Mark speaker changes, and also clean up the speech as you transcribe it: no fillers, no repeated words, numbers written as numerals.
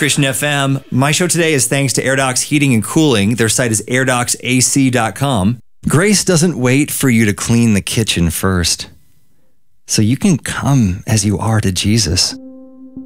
Speaker 1: Christian FM. My show today is thanks to AirDocs Heating and Cooling. Their site is airdocsac.com.
Speaker 2: Grace doesn't wait for you to clean the kitchen first. So you can come as you are to Jesus.